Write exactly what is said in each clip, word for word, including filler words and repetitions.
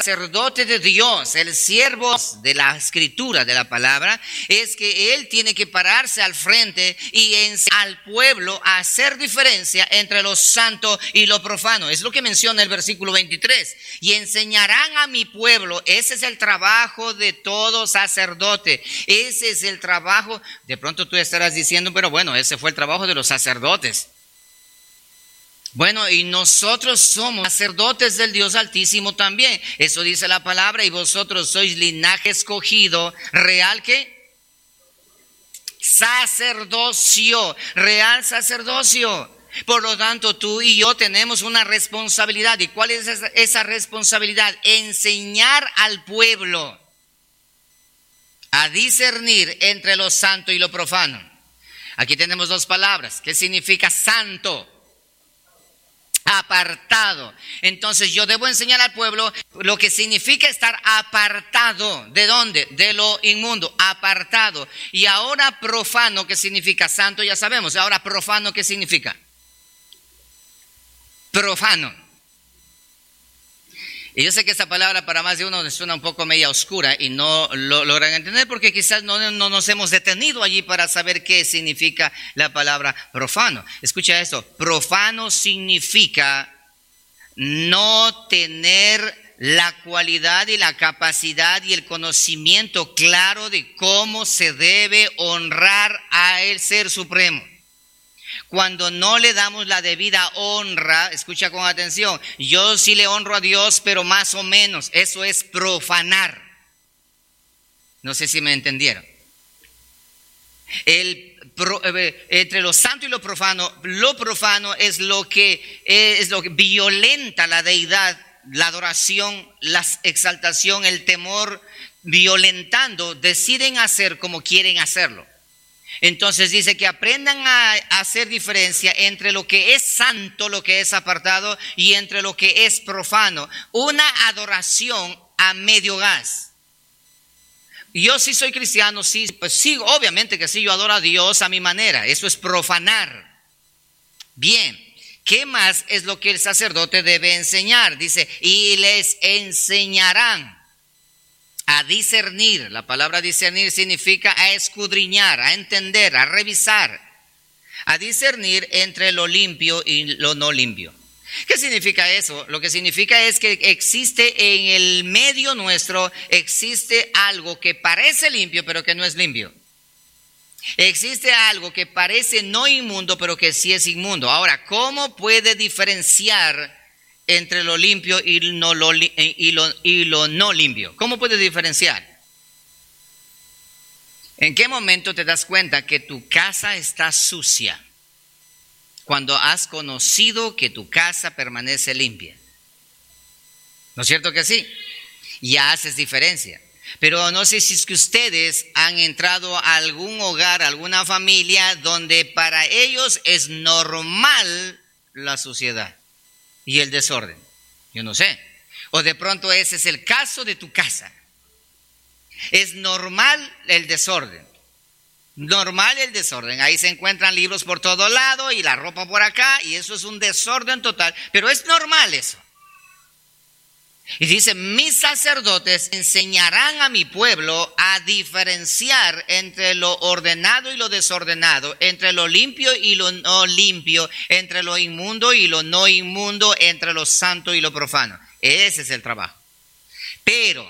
sacerdote de Dios, el siervo de la escritura, de la palabra, es que él tiene que pararse al frente y enseñar al pueblo a hacer diferencia entre lo santo y lo profano. Es lo que menciona el versículo veintitrés. Y enseñarán a mi pueblo. Ese es el trabajo de todo sacerdote. Ese es el trabajo. De pronto tú estarás diciendo, pero bueno, ese fue el trabajo de los sacerdotes. Bueno, y nosotros somos sacerdotes del Dios Altísimo también. Eso dice la palabra. Y vosotros sois linaje escogido, real ¿qué? Sacerdocio, real sacerdocio. Por lo tanto, tú y yo tenemos una responsabilidad. ¿Y cuál es esa, esa responsabilidad? Enseñar al pueblo a discernir entre lo santo y lo profano. Aquí tenemos dos palabras. ¿Qué significa santo? Apartado. Entonces yo debo enseñar al pueblo lo que significa estar apartado. ¿De dónde? De lo inmundo, apartado. Y ahora profano, ¿qué significa? Santo, ya sabemos. Ahora profano, ¿qué significa? Profano. Y yo sé que esta palabra para más de uno suena un poco media oscura y no lo logran entender porque quizás no, no nos hemos detenido allí para saber qué significa la palabra profano. Escucha esto, profano significa no tener la cualidad y la capacidad y el conocimiento claro de cómo se debe honrar a el Ser Supremo. Cuando no le damos la debida honra, escucha con atención, yo sí le honro a Dios, pero más o menos, eso es profanar. No sé si me entendieron. El, pro, eh, entre lo santo y lo profano, lo profano es lo que es lo que violenta la deidad, la adoración, la exaltación, el temor, violentando, deciden hacer como quieren hacerlo. Entonces dice que aprendan a hacer diferencia entre lo que es santo, lo que es apartado, y entre lo que es profano. Una adoración a medio gas. Yo sí soy cristiano, sí, pues sí, obviamente que sí, yo adoro a Dios a mi manera. Eso es profanar. Bien, ¿qué más es lo que el sacerdote debe enseñar? Dice, y les enseñarán a discernir. La palabra discernir significa a escudriñar, a entender, a revisar, a discernir entre lo limpio y lo no limpio. ¿Qué significa eso? Lo que significa es que existe en el medio nuestro, existe algo que parece limpio pero que no es limpio. Existe algo que parece no inmundo pero que sí es inmundo. Ahora, ¿cómo puede diferenciar entre lo limpio y lo, lo, y, lo, y lo no limpio? ¿Cómo puedes diferenciar? ¿En qué momento te das cuenta que tu casa está sucia? Cuando has conocido que tu casa permanece limpia. ¿No es cierto que sí? Ya haces diferencia. Pero no sé si es que ustedes han entrado a algún hogar, a alguna familia donde para ellos es normal la suciedad y el desorden. Yo no sé. O de pronto ese es el caso de tu casa. Es normal el desorden. Normal el desorden. Ahí se encuentran libros por todo lado y la ropa por acá y eso es un desorden total. Pero es normal eso. Y dice, mis sacerdotes enseñarán a mi pueblo a diferenciar entre lo ordenado y lo desordenado, entre lo limpio y lo no limpio, entre lo inmundo y lo no inmundo, entre lo santo y lo profano. Ese es el trabajo. Pero,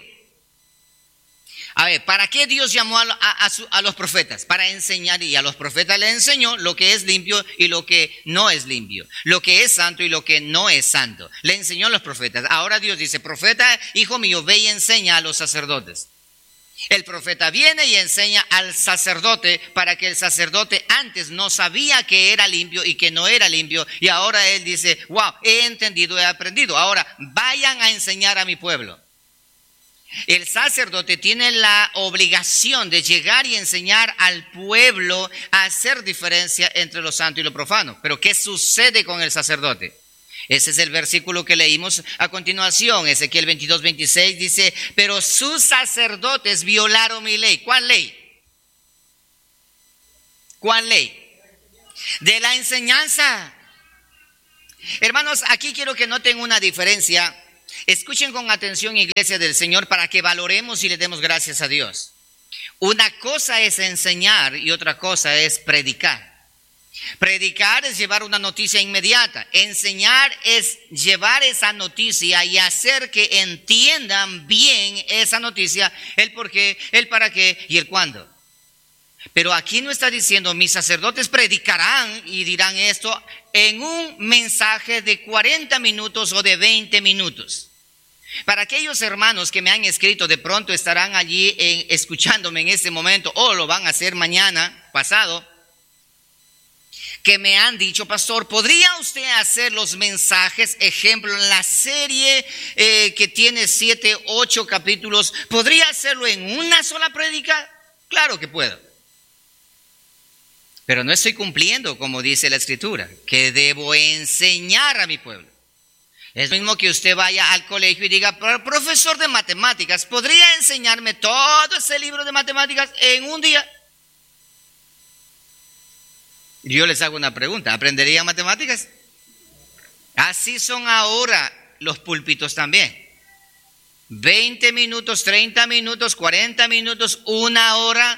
a ver, ¿para qué Dios llamó a, a, a, su, a los profetas? Para enseñar, y a los profetas les enseñó lo que es limpio y lo que no es limpio, lo que es santo y lo que no es santo. Le enseñó a los profetas. Ahora Dios dice, profeta, hijo mío, ve y enseña a los sacerdotes. El profeta viene y enseña al sacerdote para que el sacerdote antes no sabía que era limpio y que no era limpio. Y ahora él dice, wow, he entendido, he aprendido. Ahora vayan a enseñar a mi pueblo. El sacerdote tiene la obligación de llegar y enseñar al pueblo a hacer diferencia entre lo santo y lo profano. Pero ¿qué sucede con el sacerdote? Ese es el versículo que leímos a continuación. Ezequiel veintidós, veintiséis dice, pero sus sacerdotes violaron mi ley. ¿Cuál ley? ¿Cuál ley? De la enseñanza. Hermanos, aquí quiero que noten una diferencia. Escuchen con atención, iglesia del Señor, para que valoremos y le demos gracias a Dios. Una cosa es enseñar y otra cosa es predicar. Predicar es llevar una noticia inmediata. Enseñar es llevar esa noticia y hacer que entiendan bien esa noticia, el por qué, el para qué y el cuándo. Pero aquí no está diciendo mis sacerdotes predicarán y dirán esto en un mensaje de cuarenta minutos o de veinte minutos. Para aquellos hermanos que me han escrito, de pronto estarán allí en, escuchándome en este momento o lo van a hacer mañana, pasado, que me han dicho, pastor, ¿podría usted hacer los mensajes, ejemplo, en la serie eh, que tiene siete, ocho capítulos, ¿podría hacerlo en una sola prédica? Claro que puedo. Pero no estoy cumpliendo, como dice la Escritura, que debo enseñar a mi pueblo. Es lo mismo que usted vaya al colegio y diga, profesor de matemáticas, ¿podría enseñarme todo ese libro de matemáticas en un día? Yo les hago una pregunta, ¿aprenderían matemáticas? Así son ahora los púlpitos también. veinte minutos, treinta minutos, cuarenta minutos, una hora.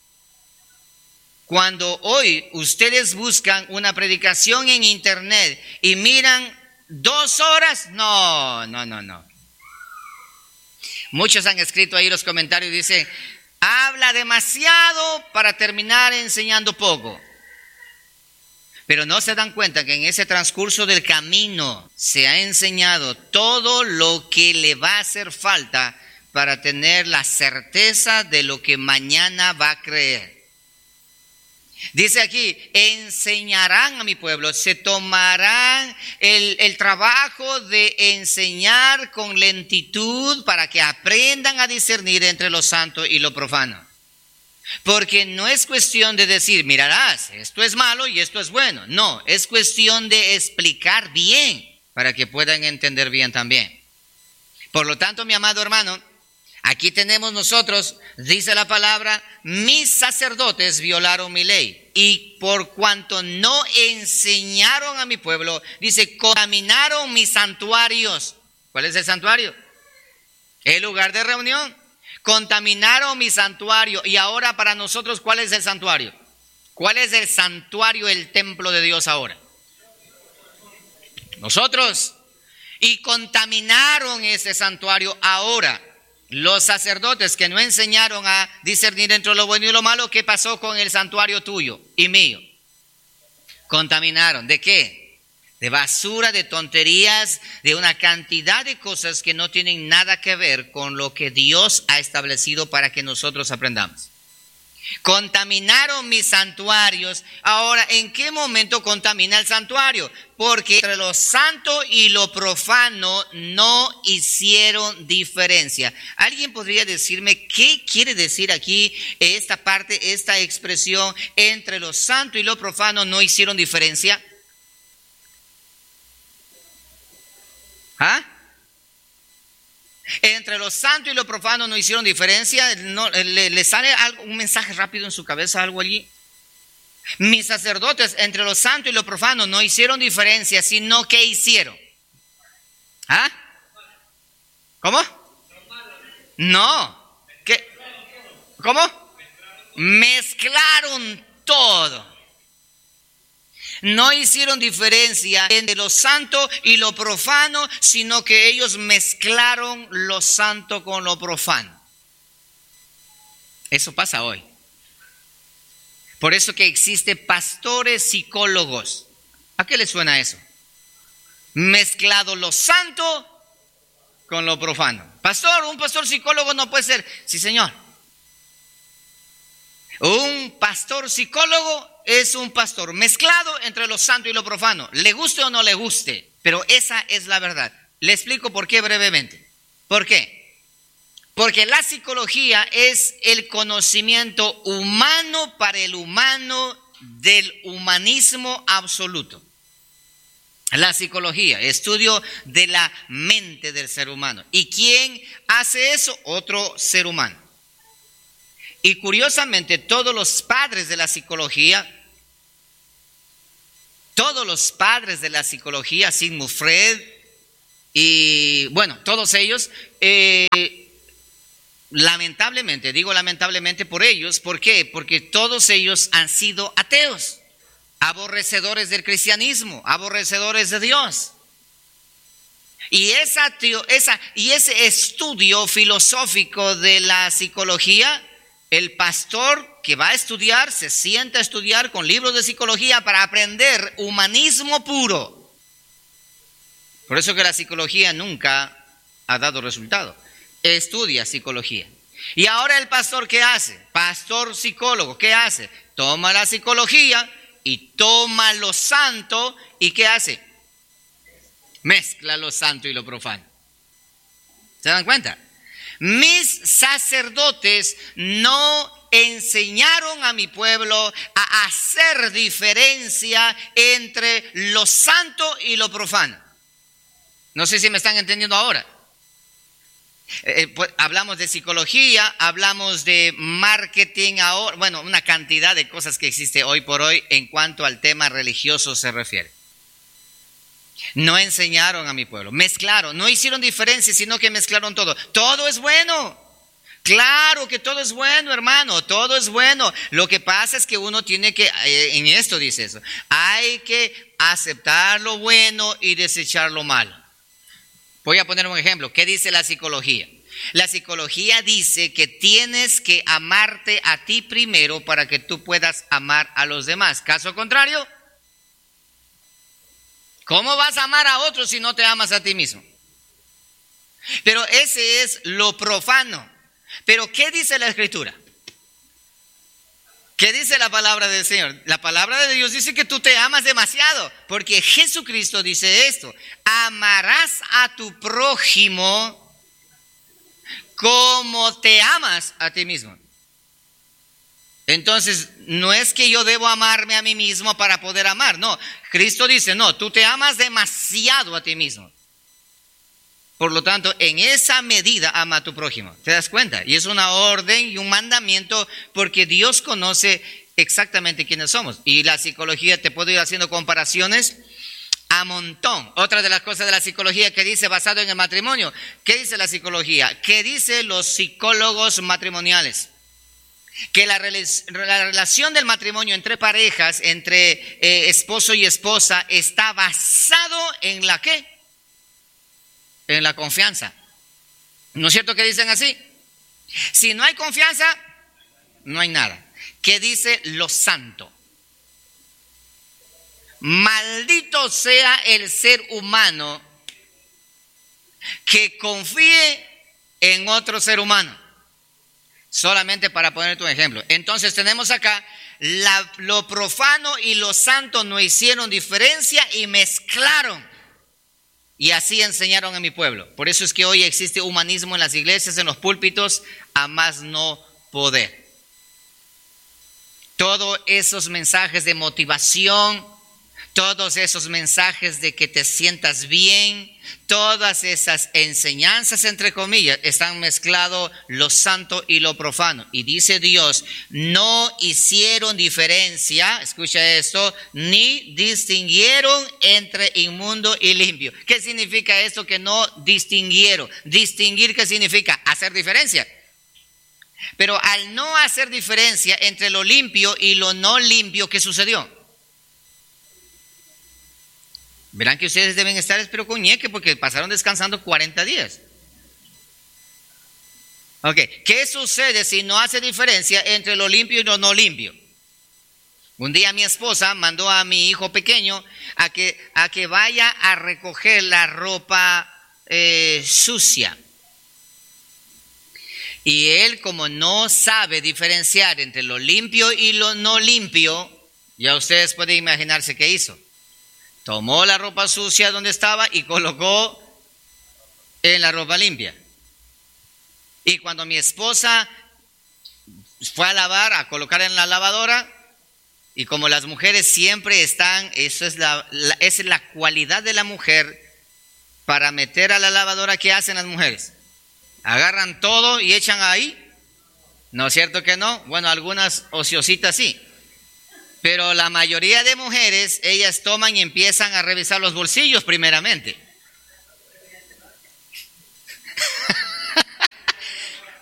Cuando hoy ustedes buscan una predicación en internet y miran dos horas, no, no, no, no. Muchos han escrito ahí los comentarios y dicen, habla demasiado para terminar enseñando poco. Pero no se dan cuenta que en ese transcurso del camino se ha enseñado todo lo que le va a hacer falta para tener la certeza de lo que mañana va a creer. Dice aquí, enseñarán a mi pueblo, se tomarán el, el trabajo de enseñar con lentitud para que aprendan a discernir entre lo santo y lo profano. Porque no es cuestión de decir, mirarás, esto es malo y esto es bueno. No, es cuestión de explicar bien para que puedan entender bien también. Por lo tanto, mi amado hermano, aquí tenemos nosotros, dice la palabra, mis sacerdotes violaron mi ley. Y por cuanto no enseñaron a mi pueblo, dice, contaminaron mis santuarios. ¿Cuál es el santuario? El lugar de reunión. Contaminaron mi santuario. Y ahora para nosotros, ¿cuál es el santuario? ¿Cuál es el santuario, el templo de Dios ahora? Nosotros. Y contaminaron ese santuario ahora. Los sacerdotes que no enseñaron a discernir entre lo bueno y lo malo, ¿qué pasó con el santuario tuyo y mío? Contaminaron. ¿De qué? De basura, de tonterías, de una cantidad de cosas que no tienen nada que ver con lo que Dios ha establecido para que nosotros aprendamos. Contaminaron mis santuarios. Ahora, ¿en qué momento contamina el santuario? Porque entre lo santo y lo profano no hicieron diferencia. ¿Alguien podría decirme qué quiere decir aquí esta parte, esta expresión, entre lo santo y lo profano no hicieron diferencia? ¿Ah? Entre lo santo y lo profano no hicieron diferencia. No, le, le sale algo, un mensaje rápido en su cabeza, algo allí. Mis sacerdotes entre lo santo y lo profano no hicieron diferencia, sino que hicieron. ¿Ah? ¿Cómo? No. ¿Qué? ¿Cómo? Mezclaron todo. No hicieron diferencia entre lo santo y lo profano, sino que ellos mezclaron lo santo con lo profano. Eso pasa hoy. Por eso que existen pastores psicólogos. ¿A qué les suena eso? Mezclado lo santo con lo profano. Pastor, un pastor psicólogo no puede ser. Sí, señor. Un pastor psicólogo es un pastor mezclado entre lo santo y lo profano. Le guste o no le guste, pero esa es la verdad. Le explico por qué brevemente. ¿Por qué? Porque la psicología es el conocimiento humano para el humano del humanismo absoluto. La psicología, estudio de la mente del ser humano. ¿Y quién hace eso? Otro ser humano. Y curiosamente, todos los padres de la psicología, todos los padres de la psicología, Sigmund Freud, y bueno, todos ellos, eh, lamentablemente, digo lamentablemente por ellos, ¿por qué? Porque todos ellos han sido ateos, aborrecedores del cristianismo, aborrecedores de Dios. Y, esa, esa, y ese estudio filosófico de la psicología, el pastor que va a estudiar se sienta a estudiar con libros de psicología para aprender humanismo puro. Por eso que la psicología nunca ha dado resultado. Estudia psicología. Y ahora el pastor, ¿qué hace? Pastor psicólogo, ¿qué hace? Toma la psicología y toma lo santo, ¿y qué hace? Mezcla lo santo y lo profano. ¿Se dan cuenta? Mis sacerdotes no enseñaron a mi pueblo a hacer diferencia entre lo santo y lo profano. No sé si me están entendiendo ahora. Eh, pues, hablamos de psicología, hablamos de marketing, ahora, bueno, una cantidad de cosas que existe hoy por hoy en cuanto al tema religioso se refiere. No enseñaron a mi pueblo, mezclaron, no hicieron diferencia, sino que mezclaron todo. Todo es bueno, claro que todo es bueno, hermano, todo es bueno. Lo que pasa es que uno tiene que, en esto dice eso, hay que aceptar lo bueno y desechar lo malo. Voy a poner un ejemplo. ¿Qué dice la psicología? La psicología dice que tienes que amarte a ti primero para que tú puedas amar a los demás. Caso contrario, ¿cómo vas a amar a otros si no te amas a ti mismo? Pero ese es lo profano. Pero ¿qué dice la Escritura? ¿Qué dice la palabra del Señor? La palabra de Dios dice que tú te amas demasiado, porque Jesucristo dice esto: amarás a tu prójimo como te amas a ti mismo. Entonces, no es que yo debo amarme a mí mismo para poder amar, no. Cristo dice, no, tú te amas demasiado a ti mismo. Por lo tanto, en esa medida ama a tu prójimo. ¿Te das cuenta? Y es una orden y un mandamiento porque Dios conoce exactamente quiénes somos. Y la psicología, te puedo ir haciendo comparaciones a montón. Otra de las cosas de la psicología que dice basado en el matrimonio. ¿Qué dice la psicología? ¿Qué dicen los psicólogos matrimoniales? Que la, la relación del matrimonio entre parejas, entre eh, esposo y esposa, está basado en la ¿qué? En la confianza. ¿No es cierto que dicen así? Si no hay confianza, no hay nada. ¿Qué dice lo santo? Maldito sea el ser humano que confíe en otro ser humano. Solamente para poner tu ejemplo. Entonces tenemos acá la, lo profano y lo santo no hicieron diferencia y mezclaron. Y así enseñaron a mi pueblo. Por eso es que hoy existe humanismo en las iglesias, en los púlpitos, a más no poder. Todos esos mensajes de motivación, todos esos mensajes de que te sientas bien, todas esas enseñanzas, entre comillas, están mezclados lo santo y lo profano. Y dice Dios, no hicieron diferencia, escucha esto, ni distinguieron entre inmundo y limpio. ¿Qué significa esto que no distinguieron? Distinguir, ¿qué significa? Hacer diferencia. Pero al no hacer diferencia entre lo limpio y lo no limpio, ¿qué sucedió? Verán que ustedes deben estar espero con ñeque porque pasaron descansando cuarenta días. Ok, ¿qué sucede si no hace diferencia entre lo limpio y lo no limpio? Un día mi esposa mandó a mi hijo pequeño a que, a que vaya a recoger la ropa eh, sucia. Y él, como no sabe diferenciar entre lo limpio y lo no limpio, ya ustedes pueden imaginarse qué hizo. Tomó la ropa sucia donde estaba y colocó en la ropa limpia. Y cuando mi esposa fue a lavar, a colocar en la lavadora, y como las mujeres siempre están, eso es la, la, es la cualidad de la mujer para meter a la lavadora, ¿qué hacen las mujeres? Agarran todo y echan ahí. ¿No es cierto que no? Bueno, algunas ociositas sí. Pero la mayoría de mujeres, ellas toman y empiezan a revisar los bolsillos primeramente.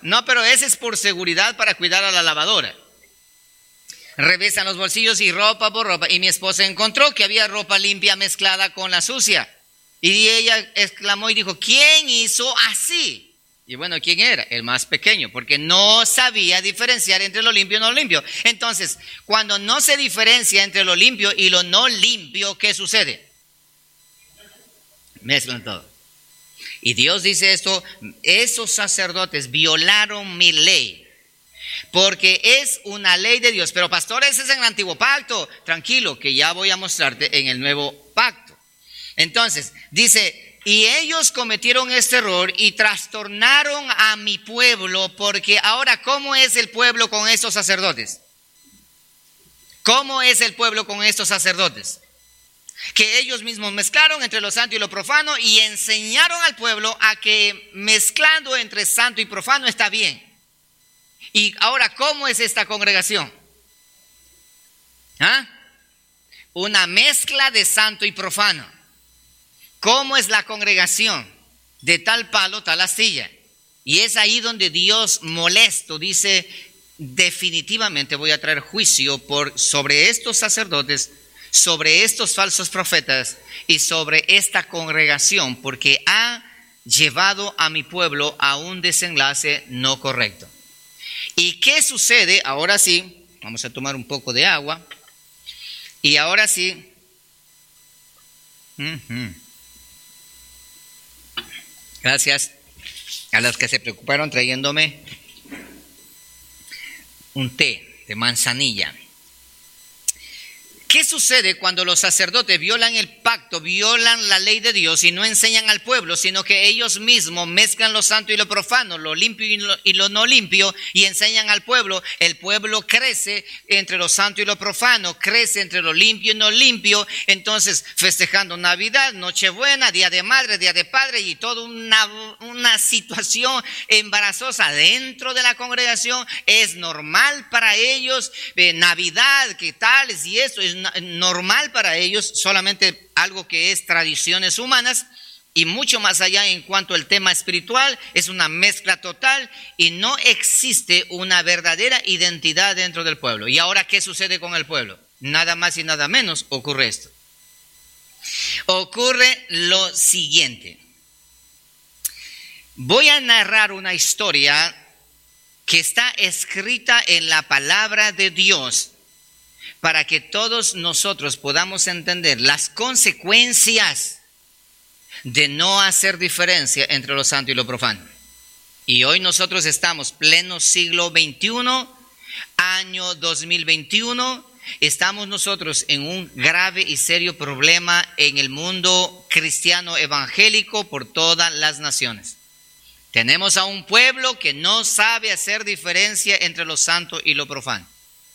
No, pero ese es por seguridad para cuidar a la lavadora. Revisan los bolsillos y ropa por ropa. Y mi esposa encontró que había ropa limpia mezclada con la sucia. Y ella exclamó y dijo, ¿quién hizo así? Y bueno, ¿quién era? El más pequeño, porque no sabía diferenciar entre lo limpio y no limpio. Entonces, cuando no se diferencia entre lo limpio y lo no limpio, ¿qué sucede? Mezclan todo. Y Dios dice esto, esos sacerdotes violaron mi ley. Porque es una ley de Dios. Pero pastor, ese es en el antiguo pacto. Tranquilo, que ya voy a mostrarte en el nuevo pacto. Entonces, dice, y ellos cometieron este error y trastornaron a mi pueblo, porque ahora, ¿cómo es el pueblo con estos sacerdotes? ¿Cómo es el pueblo con estos sacerdotes? Que ellos mismos mezclaron entre lo santo y lo profano y enseñaron al pueblo a que mezclando entre santo y profano está bien. Y ahora, ¿cómo es esta congregación? ¿Ah? Una mezcla de santo y profano. ¿Cómo es la congregación? De tal palo, tal astilla. Y es ahí donde Dios, molesto, dice, definitivamente voy a traer juicio por, sobre estos sacerdotes, sobre estos falsos profetas y sobre esta congregación, porque ha llevado a mi pueblo a un desenlace no correcto. ¿Y qué sucede? Ahora sí, vamos a tomar un poco de agua. Y ahora sí. Uh-huh. Gracias a los que se preocuparon trayéndome un té de manzanilla. ¿Qué sucede cuando los sacerdotes violan el pacto, violan la ley de Dios y no enseñan al pueblo, sino que ellos mismos mezclan lo santo y lo profano, lo limpio y lo, y lo no limpio, y enseñan al pueblo? El pueblo crece entre lo santo y lo profano, crece entre lo limpio y no limpio. Entonces, festejando Navidad, Nochebuena, Día de Madre, Día de Padre y toda una, una situación embarazosa dentro de la congregación, es normal para ellos. eh, Navidad, ¿qué tal? Y esto es normal para ellos, solamente algo que es tradiciones humanas, y mucho más allá en cuanto al tema espiritual, es una mezcla total y no existe una verdadera identidad dentro del pueblo. ¿Y ahora qué sucede con el pueblo? Nada más y nada menos ocurre esto. Ocurre lo siguiente. Voy a narrar una historia que está escrita en la palabra de Dios, para que todos nosotros podamos entender las consecuencias de no hacer diferencia entre lo santo y lo profano. Y hoy nosotros estamos pleno siglo veintiuno, año dos mil veintiuno, estamos nosotros en un grave y serio problema en el mundo cristiano evangélico por todas las naciones. Tenemos a un pueblo que no sabe hacer diferencia entre lo santo y lo profano.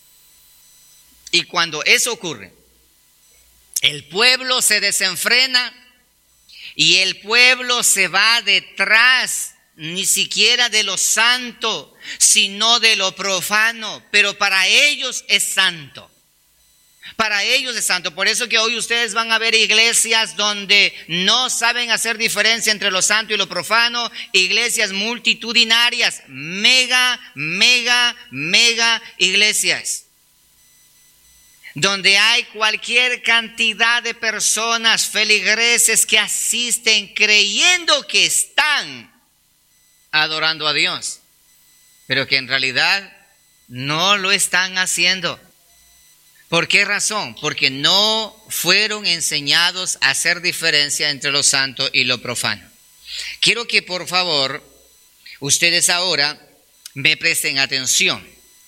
Y cuando eso ocurre, el pueblo se desenfrena y el pueblo se va detrás, ni siquiera de lo santo, sino de lo profano. Pero para ellos es santo. Para ellos es santo. Por eso que hoy ustedes van a ver iglesias donde no saben hacer diferencia entre lo santo y lo profano. Iglesias multitudinarias, mega, mega, mega iglesias, donde hay cualquier cantidad de personas, feligreses, que asisten creyendo que están adorando a Dios, pero que en realidad no lo están haciendo. ¿Por qué razón? Porque no fueron enseñados a hacer diferencia entre lo santo y lo profano. Quiero que por favor ustedes ahora me presten atención.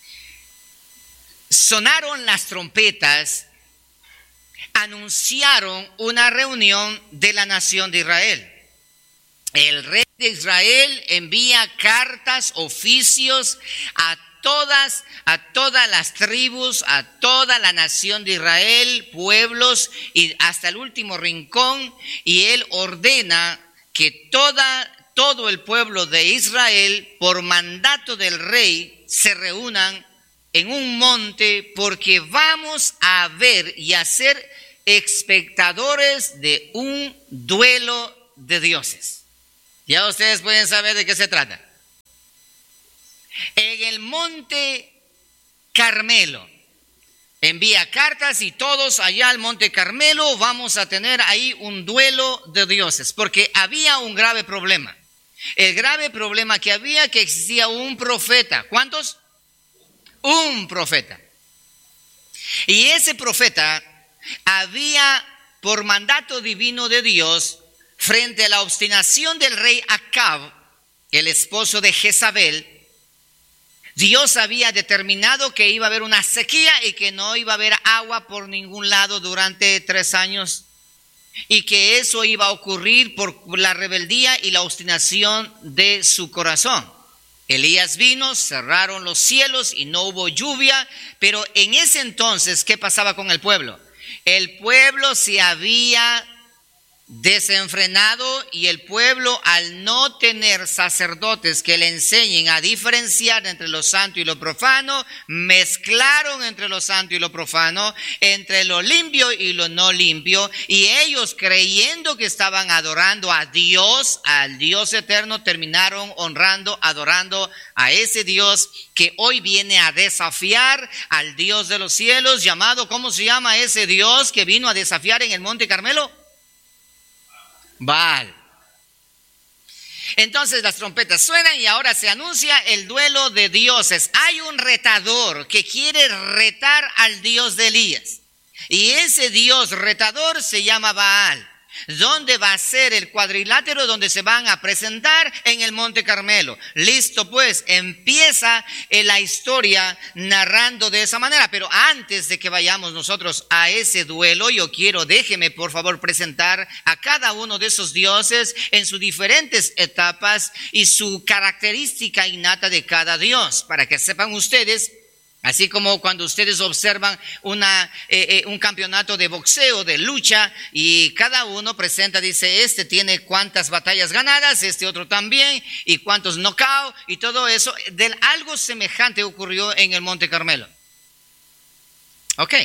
Sonaron las trompetas, anunciaron una reunión de la nación de Israel. El rey de Israel envía cartas, oficios a todas, a todas las tribus, a toda la nación de Israel, pueblos y hasta el último rincón, y él ordena que toda, todo el pueblo de Israel, por mandato del rey, se reúnan en un monte, porque vamos a ver y a ser espectadores de un duelo de dioses. Ya ustedes pueden saber de qué se trata. en el monte Carmelo. Envía cartas y todos allá al monte Carmelo vamos a tener ahí un duelo de dioses, porque había un grave problema. El grave problema que había que existía un profeta. ¿Cuántos? Un profeta. Y ese profeta había, por mandato divino de Dios, frente a la obstinación del rey Acab, el esposo de Jezabel, Dios había determinado que iba a haber una sequía y que no iba a haber agua por ningún lado durante tres años. Y que eso iba a ocurrir por la rebeldía y la obstinación de su corazón. Elías vino, cerraron los cielos y no hubo lluvia, pero en ese entonces, ¿qué pasaba con el pueblo? El pueblo se había desenfrenado y el pueblo, al no tener sacerdotes que le enseñen a diferenciar entre lo santo y lo profano, mezclaron entre lo santo y lo profano, entre lo limpio y lo no limpio, y ellos, creyendo que estaban adorando a Dios, al Dios eterno, terminaron honrando, adorando a ese Dios que hoy viene a desafiar al Dios de los cielos, llamado, ¿cómo se llama ese Dios que vino a desafiar en el monte Carmelo? Baal. Entonces las trompetas suenan y ahora se anuncia el duelo de dioses. Hay un retador que quiere retar al Dios de Elías. Y ese Dios retador se llama Baal. ¿Dónde va a ser el cuadrilátero donde se van a presentar? En el monte Carmelo. Listo, pues, empieza la historia narrando de esa manera. Pero antes de que vayamos nosotros a ese duelo, yo quiero, déjeme por favor presentar a cada uno de esos dioses en sus diferentes etapas y su característica innata de cada dios, para que sepan ustedes. Así como cuando ustedes observan una, eh, eh, un campeonato de boxeo, de lucha, y cada uno presenta, dice, este tiene cuántas batallas ganadas, este otro también, y cuántos knockout, y todo eso. De algo semejante ocurrió en el Monte Carmelo. Ok.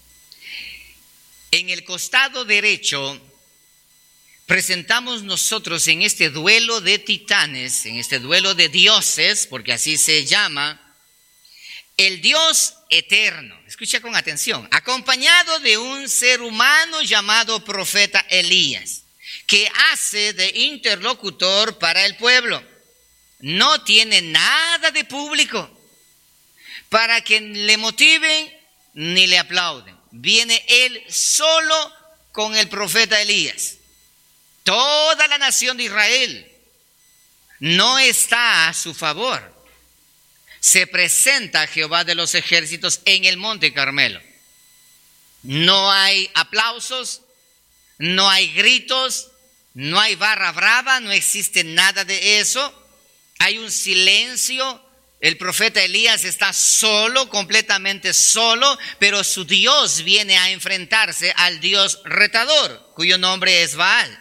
En el costado derecho presentamos nosotros en este duelo de titanes, en este duelo de dioses, porque así se llama, el Dios eterno, escucha con atención, acompañado de un ser humano llamado profeta Elías, que hace de interlocutor para el pueblo. No tiene nada de público para que le motiven ni le aplauden. Viene él solo con el profeta Elías. Toda la nación de Israel no está a su favor. Se presenta Jehová de los ejércitos en el monte Carmelo. No hay aplausos, no hay gritos, no hay barra brava, no existe nada de eso. Hay un silencio. El profeta Elías está solo, completamente solo, pero su Dios viene a enfrentarse al Dios retador, cuyo nombre es Baal.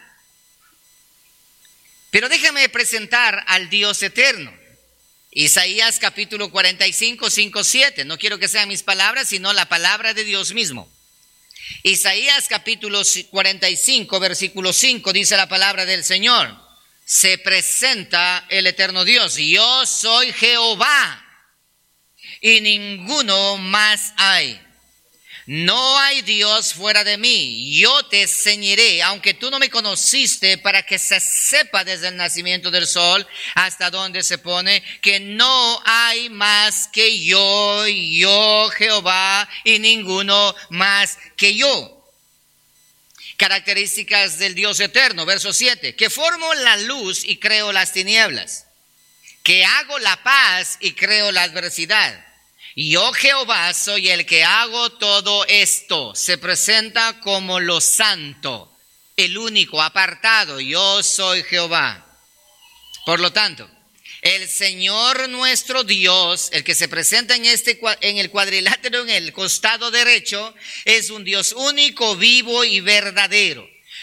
Pero déjame presentar al Dios eterno. Isaías capítulo cuarenta y cinco, cinco, siete. No quiero que sean mis palabras, sino la palabra de Dios mismo. Isaías capítulo cuarenta y cinco, versículo cinco, dice la palabra del Señor. Se presenta el eterno Dios. Yo soy Jehová y ninguno más hay. No hay Dios fuera de mí. Yo te ceñiré, aunque tú no me conociste, para que se sepa desde el nacimiento del sol hasta donde se pone, que no hay más que yo, yo Jehová, y ninguno más que yo. Características del Dios eterno, verso siete. Que formo la luz y creo las tinieblas. Que hago la paz y creo la adversidad. Yo Jehová soy el que hago todo esto. Se presenta como lo santo, el único apartado. Yo soy Jehová. Por lo tanto, el Señor nuestro Dios, el que se presenta en, este, en el cuadrilátero en el costado derecho, es un Dios único, vivo y verdadero,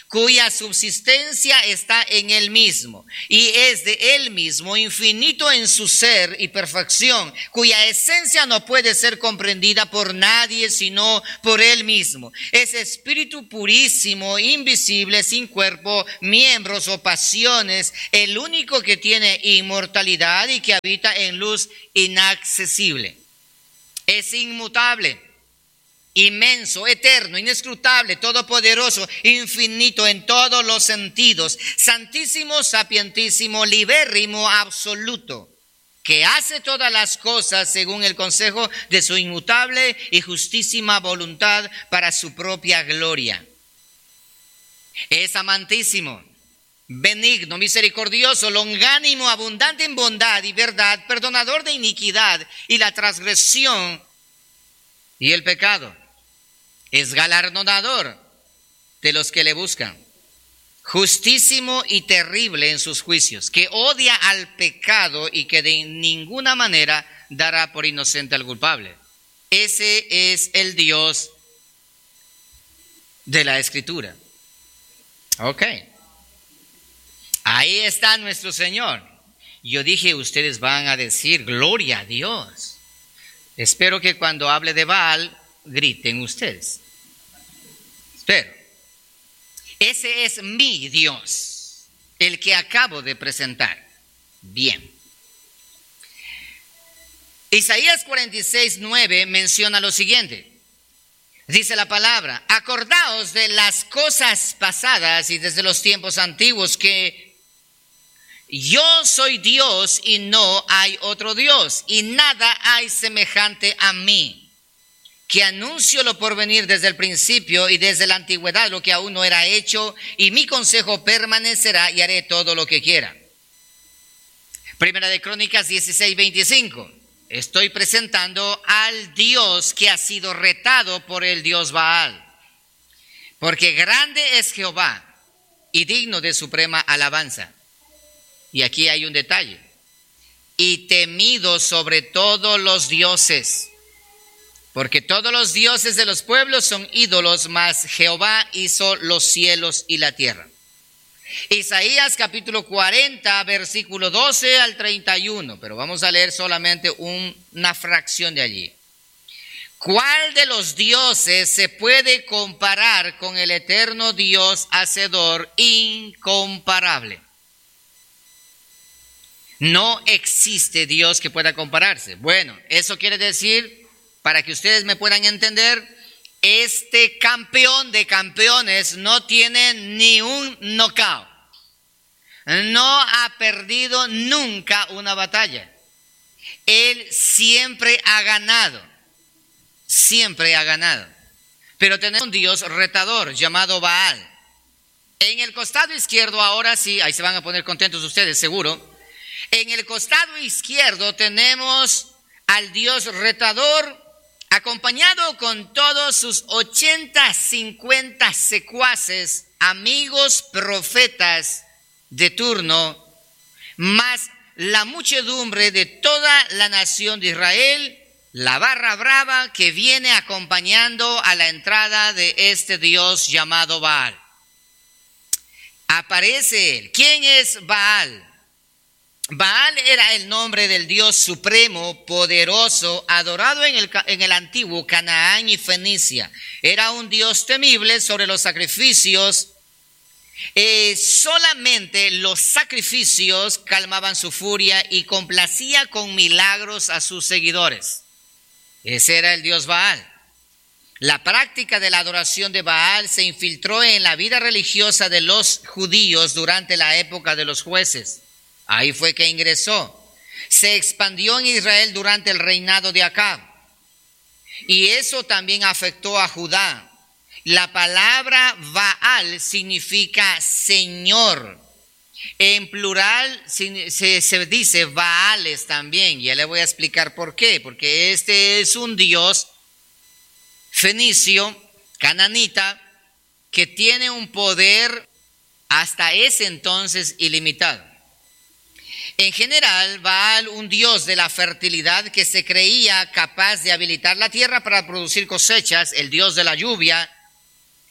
cuya subsistencia está en Él mismo, y es de Él mismo, infinito en su ser y perfección, cuya esencia no puede ser comprendida por nadie sino por Él mismo. Es espíritu purísimo, invisible, sin cuerpo, miembros o pasiones, el único que tiene inmortalidad y que habita en luz inaccesible. Es inmutable, inmenso, eterno, inescrutable, todopoderoso, infinito en todos los sentidos, santísimo, sapientísimo, libérrimo, absoluto, que hace todas las cosas según el consejo de su inmutable y justísima voluntad para su propia gloria. Es amantísimo, benigno, misericordioso, longánimo, abundante en bondad y verdad, perdonador de iniquidad y la transgresión y el pecado. Es galardonador de los que le buscan, justísimo y terrible en sus juicios, que odia al pecado y que de ninguna manera dará por inocente al culpable. Ese es el Dios de la Escritura. Ok. Ahí está nuestro Señor. Yo dije, ustedes van a decir, gloria a Dios. Espero que cuando hable de Baal, griten ustedes. Espero. Ese es mi Dios, el que acabo de presentar. Bien. Isaías cuarenta y seis, nueve menciona lo siguiente. Dice la palabra: acordaos de las cosas pasadas y desde los tiempos antiguos, que yo soy Dios y no hay otro Dios, y nada hay semejante a mí, que anuncio lo por venir desde el principio y desde la antigüedad lo que aún no era hecho, y mi consejo permanecerá y haré todo lo que quiera. Primera de Crónicas dieciséis, veinticinco. Estoy presentando al Dios que ha sido retado por el Dios Baal, porque grande es Jehová y digno de suprema alabanza. Y aquí hay un detalle: y temido sobre todos los dioses, porque todos los dioses de los pueblos son ídolos, mas Jehová hizo los cielos y la tierra. Isaías capítulo cuarenta, versículo doce al treinta y uno, pero vamos a leer solamente un, una fracción de allí. ¿Cuál de los dioses se puede comparar con el eterno Dios hacedor, incomparable? No existe Dios que pueda compararse. Bueno, eso quiere decir, para que ustedes me puedan entender, este campeón de campeones no tiene ni un knockout. No ha perdido nunca una batalla. Él siempre ha ganado. Siempre ha ganado. Pero tenemos un Dios retador llamado Baal. En el costado izquierdo, ahora sí, ahí se van a poner contentos ustedes, seguro. En el costado izquierdo tenemos al Dios retador, acompañado con todos sus ochenta, cincuenta secuaces, amigos, profetas de turno, más la muchedumbre de toda la nación de Israel, la barra brava que viene acompañando a la entrada de este Dios llamado Baal. Aparece él. ¿Quién es Baal? Baal era el nombre del Dios supremo, poderoso, adorado en el, en el antiguo Canaán y Fenicia. Era un Dios temible sobre los sacrificios. Eh, solamente los sacrificios calmaban su furia y complacía con milagros a sus seguidores. Ese era el Dios Baal. La práctica de la adoración de Baal se infiltró en la vida religiosa de los judíos durante la época de los jueces. Ahí fue que ingresó. Se expandió en Israel durante el reinado de Acab. Y eso también afectó a Judá. La palabra Baal significa Señor. En plural se, se, se dice Baales también. Ya le voy a explicar por qué. Porque este es un dios fenicio, cananita, que tiene un poder hasta ese entonces ilimitado. En general, Baal, un dios de la fertilidad que se creía capaz de habilitar la tierra para producir cosechas, el dios de la lluvia,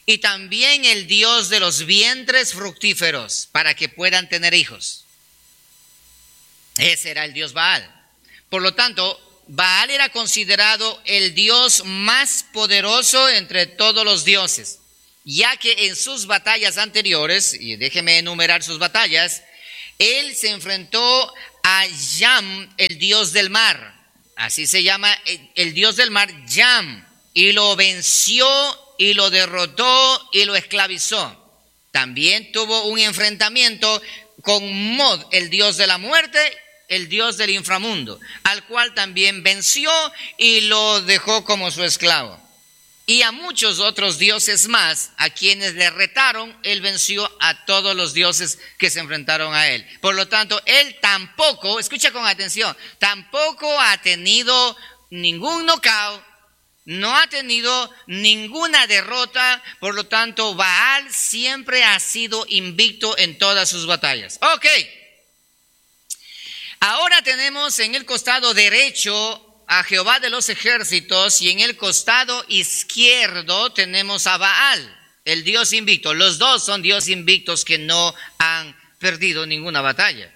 y también el Dios de los vientres fructíferos para que puedan tener hijos. Ese era el Dios Baal. Por lo tanto, Baal era considerado el Dios más poderoso entre todos los dioses, ya que en sus batallas anteriores, y déjeme enumerar sus batallas, él se enfrentó a Yam, el dios del mar. Así se llama el, el dios del mar, Yam, y lo venció y lo derrotó y lo esclavizó. También tuvo un enfrentamiento con Mod, el dios de la muerte, el dios del inframundo, al cual también venció y lo dejó como su esclavo. Y a muchos otros dioses más, a quienes le retaron, él venció a todos los dioses que se enfrentaron a él. Por lo tanto, él tampoco, escucha con atención, tampoco ha tenido ningún knockout, no ha tenido ninguna derrota. Por lo tanto, Baal siempre ha sido invicto en todas sus batallas. Ok. Ahora tenemos en el costado derecho a Jehová de los ejércitos y en el costado izquierdo tenemos a Baal, el Dios invicto. Los dos son dioses invictos que no han perdido ninguna batalla.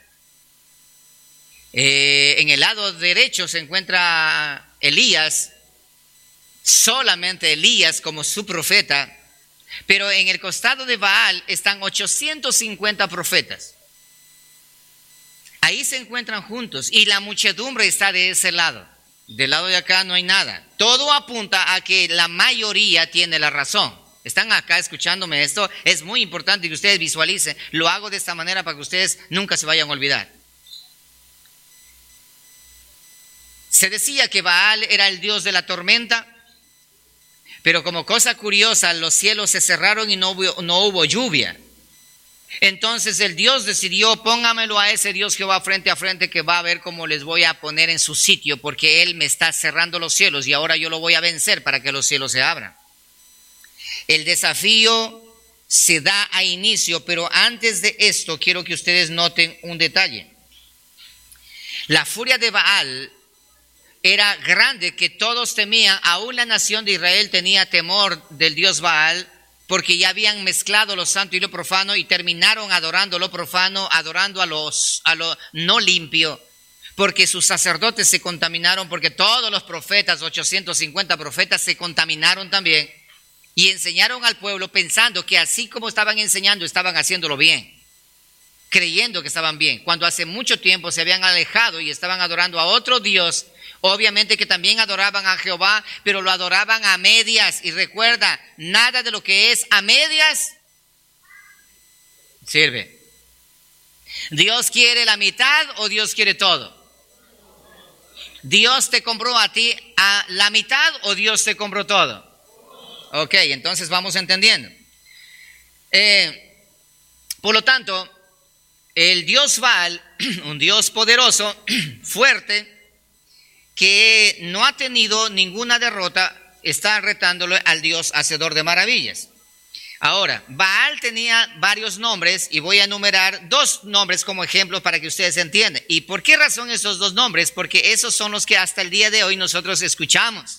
Eh, en el lado derecho se encuentra Elías, solamente Elías como su profeta, pero en el costado de Baal están ochocientos cincuenta profetas. Ahí se encuentran juntos y la muchedumbre está de ese lado. Del lado de acá no hay nada. Todo apunta a que la mayoría tiene la razón. Están acá escuchándome esto. Es muy importante que ustedes visualicen. Lo hago de esta manera para que ustedes nunca se vayan a olvidar. Se decía que Baal era el dios de la tormenta, pero como cosa curiosa, los cielos se cerraron y no hubo, no hubo lluvia. Entonces el Dios decidió, póngamelo a ese Dios Jehová frente a frente, que va a ver cómo les voy a poner en su sitio, porque él me está cerrando los cielos y ahora yo lo voy a vencer para que los cielos se abran. El desafío se da a inicio, pero antes de esto quiero que ustedes noten un detalle. La furia de Baal era grande, que todos temían, aún la nación de Israel tenía temor del Dios Baal, porque ya habían mezclado lo santo y lo profano y terminaron adorando lo profano, adorando a, los, a lo no limpio, porque sus sacerdotes se contaminaron, porque todos los profetas, ochocientos cincuenta profetas, se contaminaron también y enseñaron al pueblo pensando que así como estaban enseñando, estaban haciéndolo bien, creyendo que estaban bien, cuando hace mucho tiempo se habían alejado y estaban adorando a otro Dios. Obviamente que también adoraban a Jehová, pero lo adoraban a medias. Y recuerda, nada de lo que es a medias sirve. ¿Dios quiere la mitad o Dios quiere todo? ¿Dios te compró a ti a la mitad o Dios te compró todo? Ok, entonces vamos entendiendo. Eh, por lo tanto, el Dios Baal, un Dios poderoso, fuerte, que no ha tenido ninguna derrota, está retándole al Dios hacedor de maravillas. Ahora, Baal tenía varios nombres y voy a enumerar dos nombres como ejemplos para que ustedes entiendan. ¿Y por qué razón esos dos nombres? Porque esos son los que hasta el día de hoy nosotros escuchamos.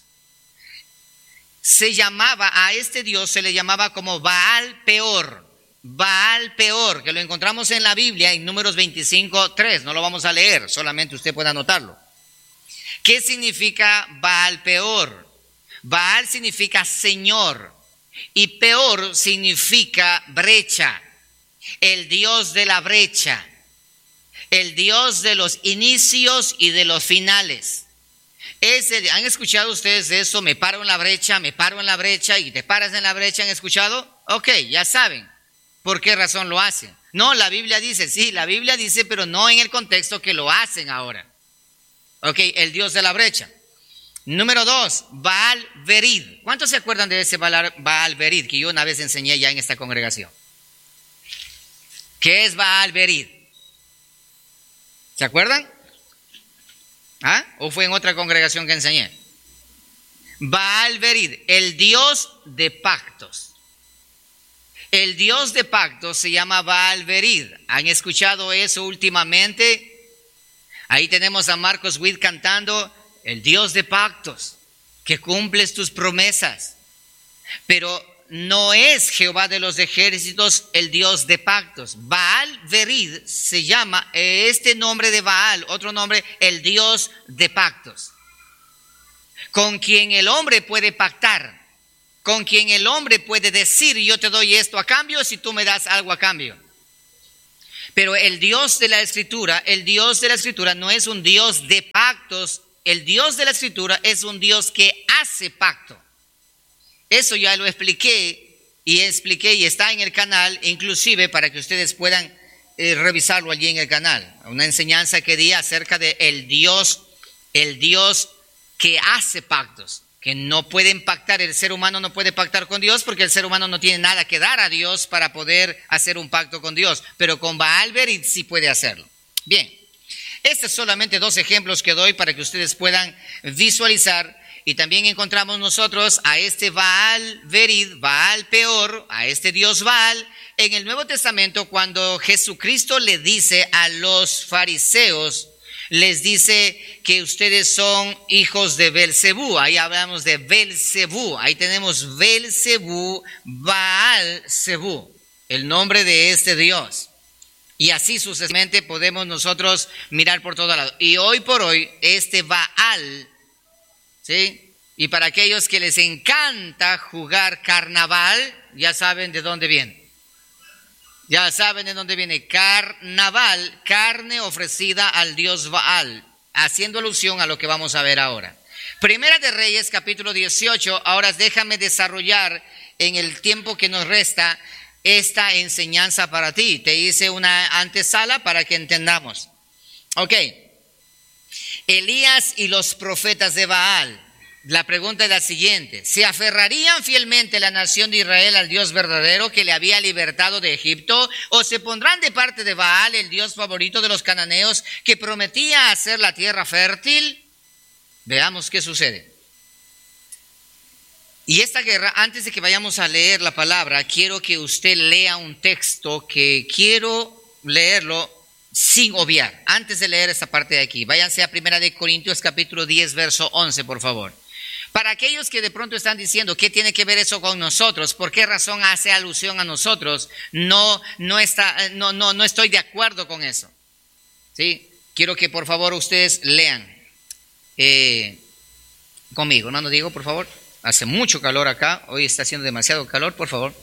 Se llamaba, a este Dios se le llamaba como Baal Peor. Baal Peor, que lo encontramos en la Biblia en Números veinticinco, tres. No lo vamos a leer, solamente usted puede anotarlo. ¿Qué significa Baal Peor? Baal significa Señor y Peor significa brecha, el Dios de la brecha, el Dios de los inicios y de los finales. Es el, ¿han escuchado ustedes de eso? Me paro en la brecha, me paro en la brecha y te paras en la brecha. ¿Han escuchado? Ok, ya saben por qué razón lo hacen. No, la Biblia dice, sí, la Biblia dice, pero no en el contexto que lo hacen ahora. Ok, el Dios de la brecha. Número dos, Baal Berid. ¿Cuántos se acuerdan de ese Baal Berid que yo una vez enseñé ya en esta congregación? ¿Qué es Baal Berid? ¿Se acuerdan? ¿Ah? ¿O fue en otra congregación que enseñé? Baal Berid, el Dios de pactos. El Dios de pactos se llama Baal Berid. ¿Han escuchado eso últimamente? Ahí tenemos a Marcos Witt cantando, el Dios de pactos, que cumples tus promesas. Pero no es Jehová de los ejércitos, el Dios de pactos. Baal Verid se llama, este nombre de Baal, otro nombre, el Dios de pactos. Con quien el hombre puede pactar, con quien el hombre puede decir, yo te doy esto a cambio si tú me das algo a cambio. Pero el Dios de la Escritura, el Dios de la Escritura no es un Dios de pactos, el Dios de la Escritura es un Dios que hace pacto. Eso ya lo expliqué y expliqué y está en el canal, inclusive para que ustedes puedan eh, revisarlo allí en el canal. Una enseñanza que di acerca de el Dios, el Dios que hace pactos, que no pueden pactar, el ser humano no puede pactar con Dios porque el ser humano no tiene nada que dar a Dios para poder hacer un pacto con Dios, pero con Baal Verid sí puede hacerlo. Bien, estos son solamente dos ejemplos que doy para que ustedes puedan visualizar. Y también encontramos nosotros a este Baal Verid, Baal Peor, a este Dios Baal, en el Nuevo Testamento cuando Jesucristo le dice a los fariseos, les dice que ustedes son hijos de Belcebú. Ahí hablamos de Belcebú, ahí tenemos Belcebú, Baal Zebú, el nombre de este Dios. Y así sucesivamente podemos nosotros mirar por todos lados. Y hoy por hoy este Baal, ¿sí? Y para aquellos que les encanta jugar carnaval, ya saben de dónde viene. Ya saben de dónde viene. Carnaval, carne ofrecida al dios Baal, haciendo alusión a lo que vamos a ver ahora. Primera de Reyes, capítulo dieciocho. Ahora déjame desarrollar en el tiempo que nos resta esta enseñanza para ti. Te hice una antesala para que entendamos. Ok. Elías y los profetas de Baal. La pregunta es la siguiente: ¿se aferrarían fielmente la nación de Israel al Dios verdadero que le había libertado de Egipto? ¿O se pondrán de parte de Baal, el Dios favorito de los cananeos, que prometía hacer la tierra fértil? Veamos qué sucede. Y esta guerra, antes de que vayamos a leer la palabra, quiero que usted lea un texto que quiero leerlo sin obviar. Antes de leer esta parte de aquí, váyanse a Primera de Corintios capítulo diez, verso once, por favor. Para aquellos que de pronto están diciendo, ¿qué tiene que ver eso con nosotros? ¿Por qué razón hace alusión a nosotros? No, no, está, no, no, no estoy de acuerdo con eso. ¿Sí? Quiero que por favor ustedes lean eh, conmigo. Hermano Diego, por favor. Hace mucho calor acá. Hoy está haciendo demasiado calor, por favor.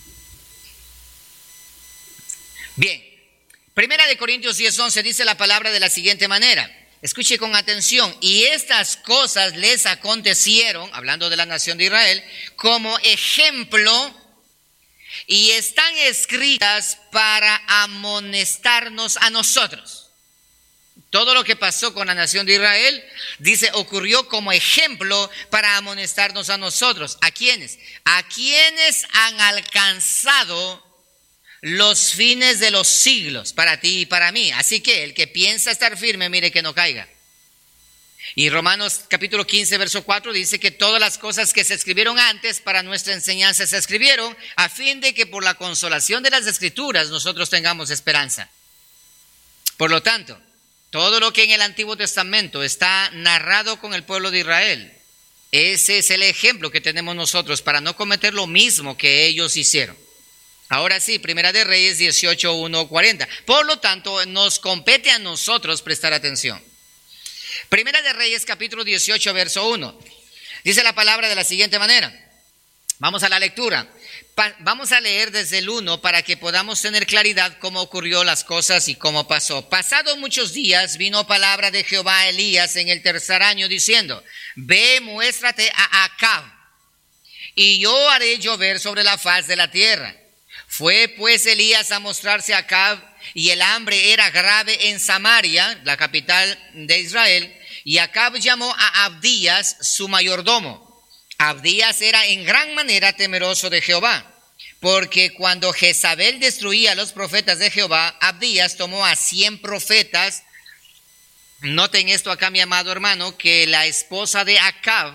Bien. Primera de Corintios diez, once dice la palabra de la siguiente manera. Escuche con atención. Y estas cosas les acontecieron, hablando de la nación de Israel, como ejemplo, y están escritas para amonestarnos a nosotros. Todo lo que pasó con la nación de Israel, dice, ocurrió como ejemplo para amonestarnos a nosotros. ¿A quiénes? A quienes han alcanzado los fines de los siglos, para ti y para mí. Así que el que piensa estar firme, mire que no caiga. Y Romanos capítulo quince, verso cuatro dice que todas las cosas que se escribieron antes para nuestra enseñanza se escribieron a fin de que por la consolación de las Escrituras nosotros tengamos esperanza. Por lo tanto, todo lo que en el Antiguo Testamento está narrado con el pueblo de Israel, ese es el ejemplo que tenemos nosotros para no cometer lo mismo que ellos hicieron. Ahora sí, Primera de Reyes dieciocho, uno, cuarenta. Por lo tanto, nos compete a nosotros prestar atención. Primera de Reyes, capítulo dieciocho, verso uno. Dice la palabra de la siguiente manera. Vamos a la lectura. Pa- vamos a leer desde el uno para que podamos tener claridad cómo ocurrió las cosas y cómo pasó. Pasados muchos días, vino palabra de Jehová a Elías en el tercer año, diciendo: Ve, muéstrate a Acab, y yo haré llover sobre la faz de la tierra. Fue pues Elías a mostrarse a Acab, y el hambre era grave en Samaria, la capital de Israel, y Acab llamó a Abdías, su mayordomo. Abdías era en gran manera temeroso de Jehová, porque cuando Jezabel destruía a los profetas de Jehová, Abdías tomó a cien profetas. Noten esto acá, mi amado hermano, que la esposa de Acab,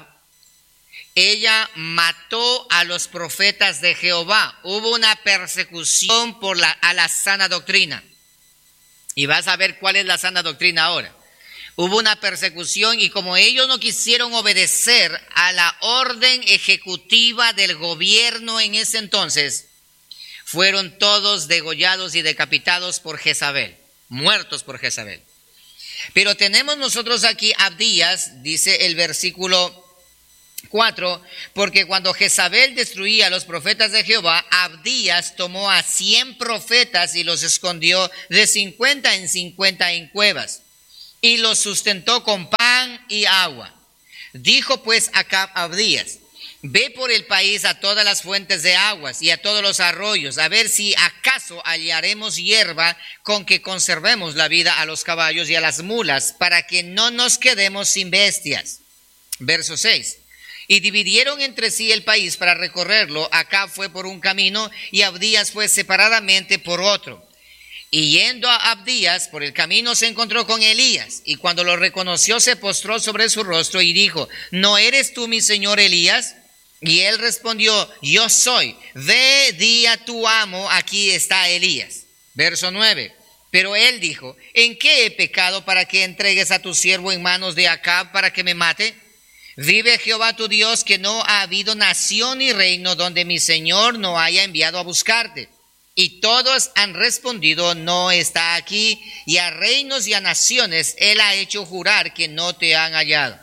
ella mató a los profetas de Jehová. Hubo una persecución por la, a la sana doctrina. Y vas a ver cuál es la sana doctrina ahora. Hubo una persecución y como ellos no quisieron obedecer a la orden ejecutiva del gobierno en ese entonces, fueron todos degollados y decapitados por Jezabel, muertos por Jezabel. Pero tenemos nosotros aquí Abdías, dice el versículo cuatro, porque cuando Jezabel destruía a los profetas de Jehová, Abdías tomó a cien profetas y los escondió de cincuenta en cincuenta en cuevas, y los sustentó con pan y agua. Dijo pues Acab a Abdías: ve por el país a todas las fuentes de aguas y a todos los arroyos, a ver si acaso hallaremos hierba con que conservemos la vida a los caballos y a las mulas, para que no nos quedemos sin bestias. Verso seis. Y dividieron entre sí el país para recorrerlo. Acab fue por un camino y Abdías fue separadamente por otro. Y yendo a Abdías por el camino se encontró con Elías, y cuando lo reconoció se postró sobre su rostro y dijo: ¿no eres tú mi señor Elías? Y él respondió: yo soy. Ve, di a tu amo, aquí está Elías. Verso nueve. Pero él dijo: ¿en qué he pecado para que entregues a tu siervo en manos de Acab para que me mate? Vive Jehová tu Dios, que no ha habido nación ni reino donde mi señor no haya enviado a buscarte. Y todos han respondido: no está aquí. Y a reinos y a naciones él ha hecho jurar que no te han hallado.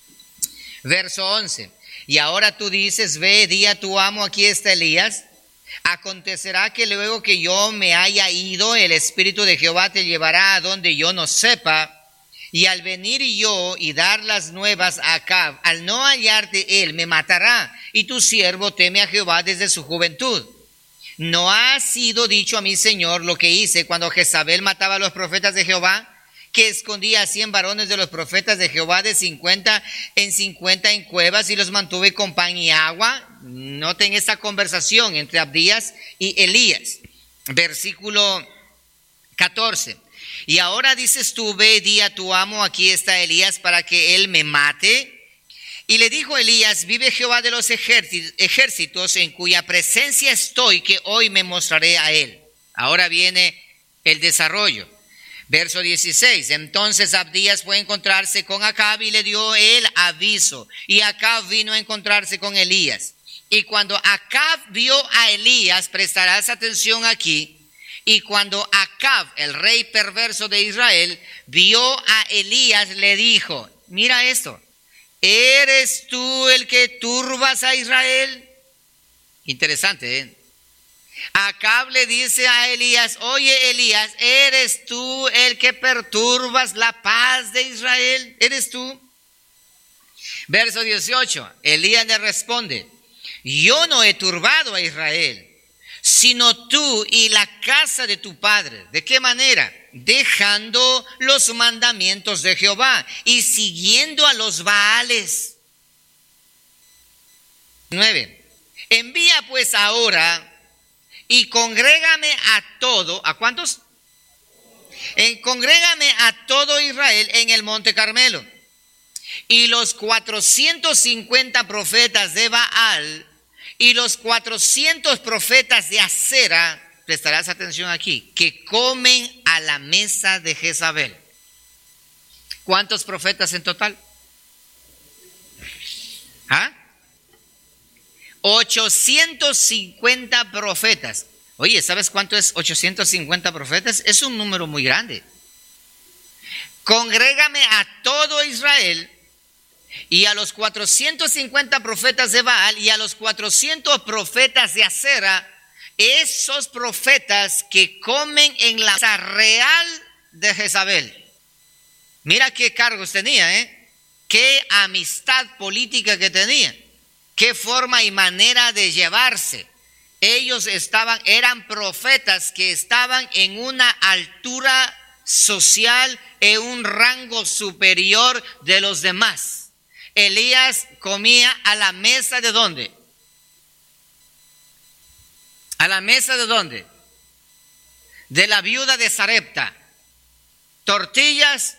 Verso once. Y ahora tú dices: ve, di a tu amo, aquí está Elías. Acontecerá que luego que yo me haya ido, el Espíritu de Jehová te llevará a donde yo no sepa. Y al venir yo y dar las nuevas a Acab, al no hallarte él, me matará. Y tu siervo teme a Jehová desde su juventud. ¿No ha sido dicho a mi señor lo que hice cuando Jezabel mataba a los profetas de Jehová? Que escondía a cien varones de los profetas de Jehová de cincuenta en cincuenta en cuevas y los mantuve con pan y agua. Noten esta conversación entre Abdías y Elías. Versículo catorce. Y ahora dices tú: ve, di a tu amo, aquí está Elías, para que él me mate. Y le dijo Elías: vive Jehová de los ejércitos, en cuya presencia estoy, que hoy me mostraré a él. Ahora viene el desarrollo. Verso dieciséis. Entonces Abdías fue a encontrarse con Acab y le dio él aviso. Y Acab vino a encontrarse con Elías. Y cuando Acab vio a Elías, prestarás atención aquí. Y cuando Acab, el rey perverso de Israel, vio a Elías, le dijo: mira esto. ¿Eres tú el que turbas a Israel? Interesante, ¿eh? Acab le dice a Elías: oye Elías, ¿eres tú el que perturbas la paz de Israel? ¿Eres tú? Verso dieciocho. Elías le responde: yo no he turbado a Israel, sino tú y la casa de tu padre. ¿De qué manera? Dejando los mandamientos de Jehová y siguiendo a los Baales. nueve. Envía pues ahora y congrégame a todo. ¿A cuántos? En, congrégame a todo Israel en el monte Carmelo. Y los cuatrocientos cincuenta profetas de Baal y los cuatrocientos profetas de Acera, prestarás atención aquí, que comen a la mesa de Jezabel. ¿Cuántos profetas en total? ¿Ah? ochocientos cincuenta profetas. Oye, ¿sabes cuánto es ochocientos cincuenta profetas? Es un número muy grande. Congrégame a todo Israel y a los cuatrocientos cincuenta profetas de Baal y a los cuatrocientos profetas de Acera, esos profetas que comen en la mesa real de Jezabel. Mira qué cargos tenía, ¿eh? Qué amistad política que tenía, qué forma y manera de llevarse. Ellos estaban, eran profetas que estaban en una altura social, en un rango superior de los demás. Elías comía a la mesa de ¿dónde? ¿A la mesa de dónde? De la viuda de Sarepta. Tortillas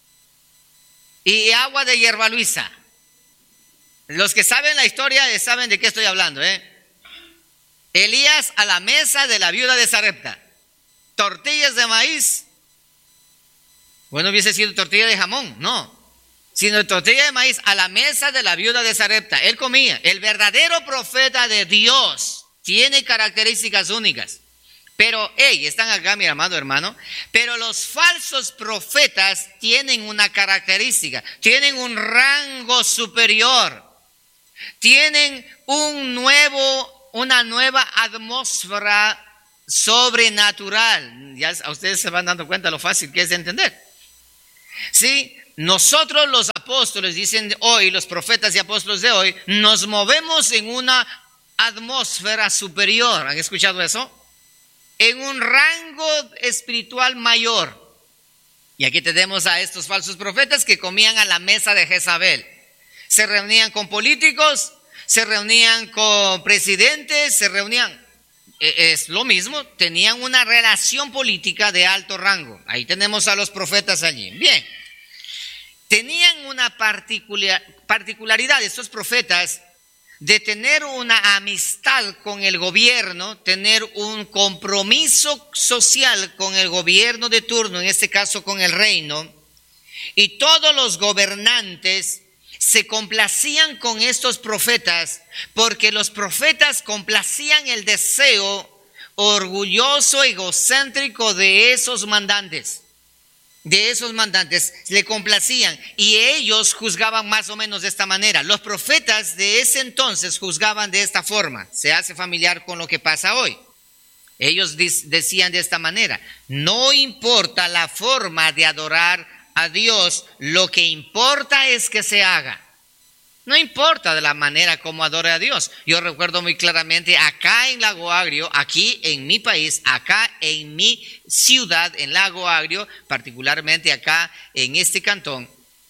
y agua de hierba luisa. Los que saben la historia saben de qué estoy hablando, ¿eh? Elías a la mesa de la viuda de Sarepta. Tortillas de maíz, Bueno, hubiese sido tortilla de jamón, no, sino tortilla de maíz a la mesa de la viuda de Sarepta. Él comía. El verdadero profeta de Dios tiene características únicas. Pero, hey, están acá, mi amado hermano, pero los falsos profetas tienen una característica, tienen un rango superior, tienen un nuevo, una nueva atmósfera sobrenatural. Ya a ustedes se van dando cuenta lo fácil que es de entender. Sí, nosotros los apóstoles, dicen hoy, los profetas y apóstoles de hoy, nos movemos en una atmósfera superior. ¿Han escuchado eso? En un rango espiritual mayor. Y aquí tenemos a estos falsos profetas que comían a la mesa de Jezabel. Se reunían con políticos, se reunían con presidentes, se reunían, es lo mismo, tenían una relación política de alto rango. Ahí tenemos a los profetas allí. Bien, tenían una particular, particularidad estos profetas de tener una amistad con el gobierno, tener un compromiso social con el gobierno de turno, en este caso con el reino, y todos los gobernantes se complacían con estos profetas, porque los profetas complacían el deseo orgulloso, egocéntrico de esos mandantes. De esos mandantes le complacían y ellos juzgaban más o menos de esta manera. Los profetas de ese entonces juzgaban de esta forma. Se hace familiar con lo que pasa hoy. Ellos decían de esta manera: no importa la forma de adorar a Dios, lo que importa es que se haga. No importa de la manera como adore a Dios. Yo recuerdo muy claramente acá en Lago Agrio, aquí en mi país, acá en mi ciudad, en Lago Agrio, particularmente acá en este cantón,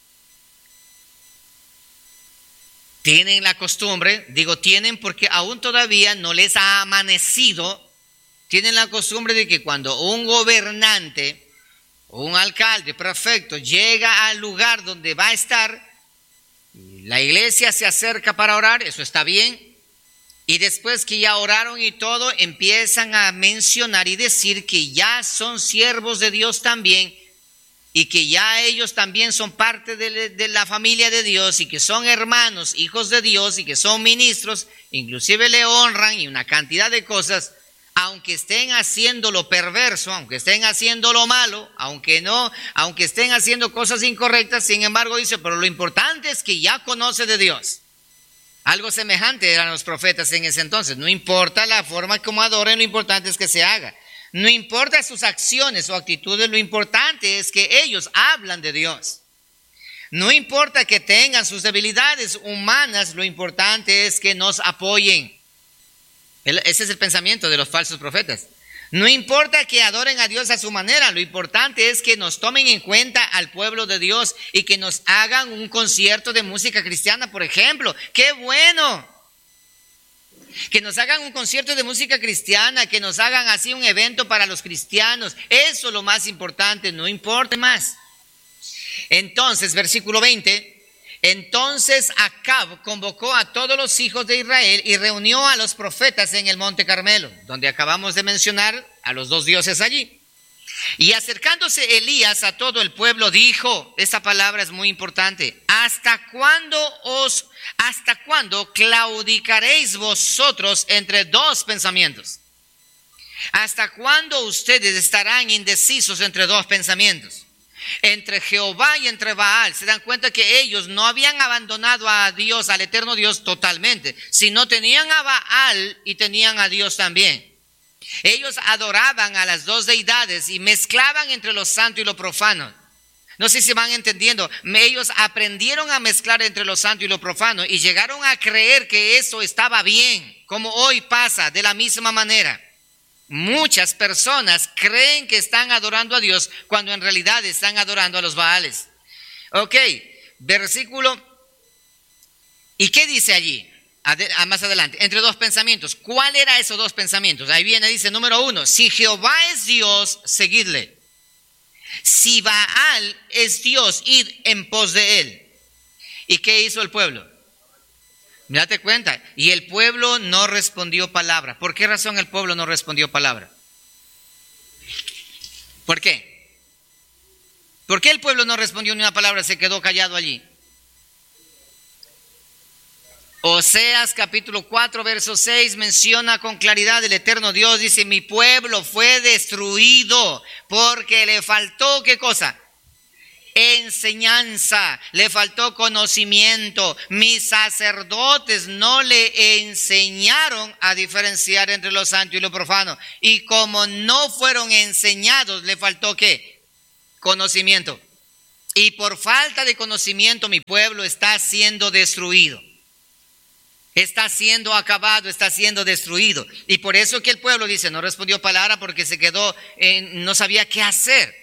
tienen la costumbre, digo tienen porque aún todavía no les ha amanecido, tienen la costumbre de que cuando un gobernante, un alcalde, prefecto llega al lugar donde va a estar, la iglesia se acerca para orar, eso está bien, y después que ya oraron y todo, empiezan a mencionar y decir que ya son siervos de Dios también, y que ya ellos también son parte de, de la familia de Dios, y que son hermanos, hijos de Dios, y que son ministros, inclusive le honran y una cantidad de cosas, aunque estén haciendo lo perverso, aunque estén haciendo lo malo, aunque no, aunque estén haciendo cosas incorrectas. Sin embargo dice, pero lo importante es que ya conoce de Dios. Algo semejante eran los profetas en ese entonces. No importa la forma como adoren, lo importante es que se haga. No importa sus acciones o actitudes, lo importante es que ellos hablan de Dios. No importa que tengan sus debilidades humanas, lo importante es que nos apoyen. Ese es el pensamiento de los falsos profetas. No importa que adoren a Dios a su manera, lo importante es que nos tomen en cuenta al pueblo de Dios y que nos hagan un concierto de música cristiana, por ejemplo. ¡Qué bueno! Que nos hagan un concierto de música cristiana, que nos hagan así un evento para los cristianos. Eso es lo más importante, no importa más. Entonces, versículo veinte. Entonces Acab convocó a todos los hijos de Israel y reunió a los profetas en el monte Carmelo, donde acabamos de mencionar a los dos dioses allí. Y acercándose Elías a todo el pueblo dijo, esta palabra es muy importante: ¿Hasta cuándo os, hasta cuándo claudicaréis vosotros entre dos pensamientos? ¿Hasta cuándo ustedes estarán indecisos entre dos pensamientos? Entre Jehová y entre Baal. Se dan cuenta que ellos no habían abandonado a Dios, al eterno Dios totalmente, sino tenían a Baal y tenían a Dios también. Ellos adoraban a las dos deidades y mezclaban entre lo santo y lo profano. No sé si van entendiendo. Ellos aprendieron a mezclar entre lo santo y lo profano y llegaron a creer que eso estaba bien, como hoy pasa de la misma manera. Muchas personas creen que están adorando a Dios cuando en realidad están adorando a los Baales. Ok, versículo. ¿Y qué dice allí? Ade- más adelante, entre dos pensamientos. ¿Cuál era esos dos pensamientos? Ahí viene, dice, número uno: si Jehová es Dios, seguidle. Si Baal es Dios, id en pos de él. ¿Y qué hizo el pueblo? Date cuenta, y el pueblo no respondió palabra. ¿Por qué razón el pueblo no respondió palabra? ¿Por qué? ¿Por qué el pueblo no respondió ni una palabra, se quedó callado allí? Oseas capítulo cuatro, verso seis menciona con claridad el eterno Dios, dice, mi pueblo fue destruido porque le faltó, ¿qué cosa? Enseñanza, le faltó conocimiento. Mis sacerdotes no le enseñaron a diferenciar entre lo santo y lo profano. Y como no fueron enseñados, le faltó ¿qué? Conocimiento. Y por falta de conocimiento mi pueblo está siendo destruido. Está siendo acabado, está siendo destruido. Y por eso que el pueblo dice, no respondió palabra porque se quedó, en, no sabía qué hacer.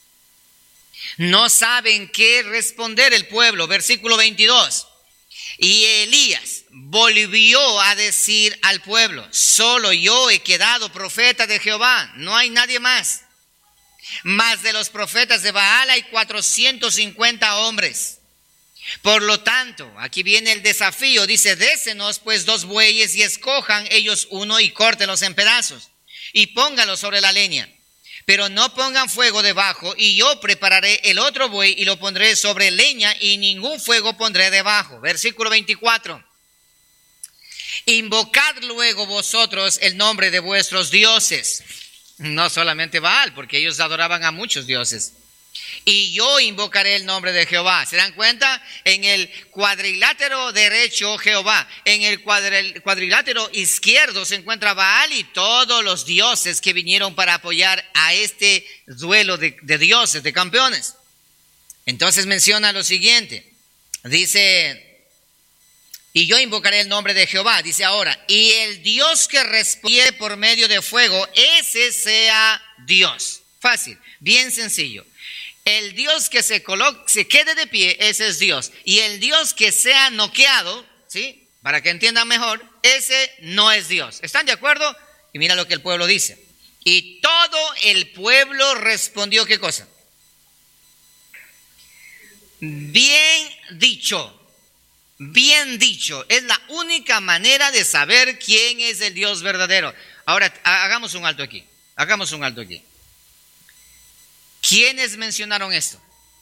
No saben qué responder el pueblo. Versículo veintidós. Y Elías volvió a decir al pueblo, solo yo he quedado profeta de Jehová, no hay nadie más. Mas de los profetas de Baal hay cuatrocientos cincuenta hombres. Por lo tanto, aquí viene el desafío, dice, désenos pues dos bueyes y escojan ellos uno y córtenlos en pedazos y pónganlos sobre la leña. Pero no pongan fuego debajo, y yo prepararé el otro buey y lo pondré sobre leña y ningún fuego pondré debajo. Versículo veinticuatro. Invocad luego vosotros el nombre de vuestros dioses. No solamente Baal, porque ellos adoraban a muchos dioses. Y yo invocaré el nombre de Jehová. ¿Se dan cuenta? En el cuadrilátero derecho Jehová, en el cuadrilátero izquierdo se encuentra Baal y todos los dioses que vinieron para apoyar a este duelo de, de dioses, de campeones. Entonces menciona lo siguiente, dice, y yo invocaré el nombre de Jehová, dice ahora, y el Dios que responde por medio de fuego, ese sea Dios. Fácil, bien sencillo. El Dios que se coloque, se quede de pie, ese es Dios. Y el Dios que sea noqueado, ¿sí? Para que entiendan mejor, ese no es Dios. ¿Están de acuerdo? Y mira lo que el pueblo dice. Y todo el pueblo respondió, ¿qué cosa? Bien dicho, bien dicho. Es la única manera de saber quién es el Dios verdadero. Ahora, hagamos un alto aquí. Hagamos un alto aquí. ¿Quiénes mencionaron esto?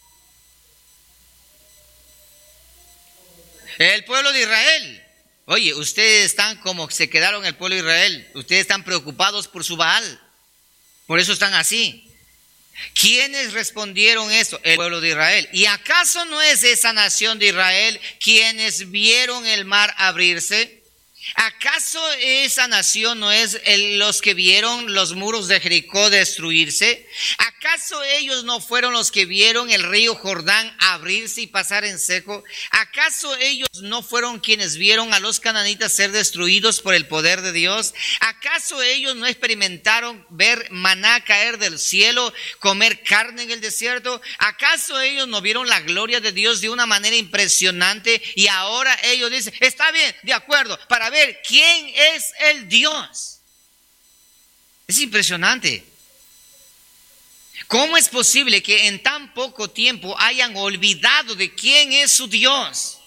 El pueblo de Israel. Oye, ustedes están como se quedaron el pueblo de Israel. Ustedes están preocupados por su Baal. Por eso están así. ¿Quiénes respondieron esto? El pueblo de Israel. ¿Y acaso no es esa nación de Israel quienes vieron el mar abrirse? ¿Acaso esa nación no es el, los que vieron los muros de Jericó destruirse? ¿Acaso ellos no fueron los que vieron el río Jordán abrirse y pasar en seco? ¿Acaso ellos no fueron quienes vieron a los cananitas ser destruidos por el poder de Dios? ¿Acaso ellos no experimentaron ver maná caer del cielo, comer carne en el desierto? ¿Acaso ellos no vieron la gloria de Dios de una manera impresionante? Y ahora ellos dicen, está bien, de acuerdo, para ver quién es el Dios. Es impresionante. ¿Cómo es posible que en tan poco tiempo hayan olvidado de quién es su Dios?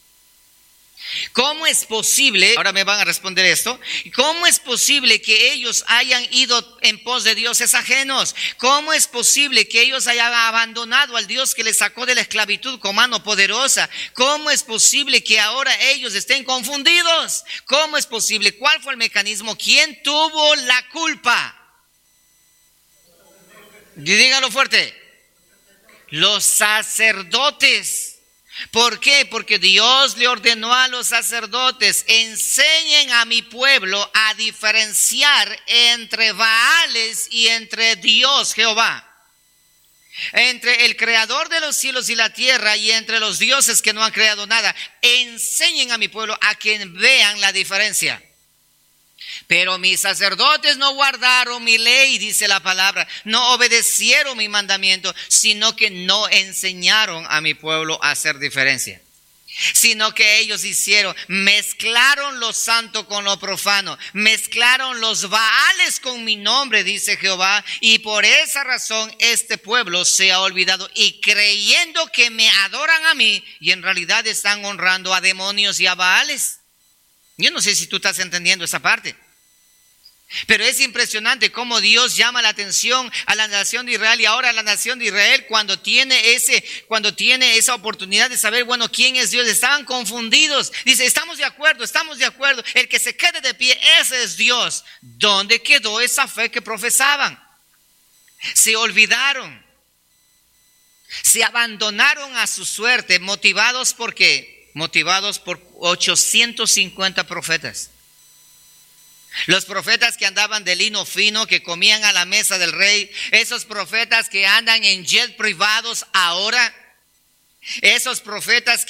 ¿Cómo es posible, ahora me van a responder esto, cómo es posible que ellos hayan ido en pos de dioses ajenos? ¿Cómo es posible que ellos hayan abandonado al Dios que les sacó de la esclavitud con mano poderosa? ¿Cómo es posible que ahora ellos estén confundidos? ¿Cómo es posible? ¿Cuál fue el mecanismo? ¿Quién tuvo la culpa? Díganlo fuerte. Los sacerdotes. ¿Por qué? Porque Dios le ordenó a los sacerdotes, enseñen a mi pueblo a diferenciar entre Baales y entre Dios Jehová, entre el creador de los cielos y la tierra y entre los dioses que no han creado nada. Enseñen a mi pueblo a que vean la diferencia. Pero mis sacerdotes no guardaron mi ley, dice la palabra, no obedecieron mi mandamiento, sino que no enseñaron a mi pueblo a hacer diferencia. Sino que ellos hicieron, mezclaron lo santo con lo profano, mezclaron los Baales con mi nombre, dice Jehová, y por esa razón este pueblo se ha olvidado y creyendo que me adoran a mí y en realidad están honrando a demonios y a Baales. Yo no sé si tú estás entendiendo esa parte. Pero es impresionante cómo Dios llama la atención a la nación de Israel, y ahora la nación de Israel, cuando tiene ese, cuando tiene esa oportunidad de saber, bueno, quién es Dios, estaban confundidos. Dice, estamos de acuerdo, estamos de acuerdo. El que se quede de pie, ese es Dios. ¿Dónde quedó esa fe que profesaban? Se olvidaron. Se abandonaron a su suerte, motivados por qué? Motivados por ochocientos cincuenta profetas. Los profetas que andaban de lino fino, que comían a la mesa del rey, esos profetas que andan en jet privados ahora, esos profetas que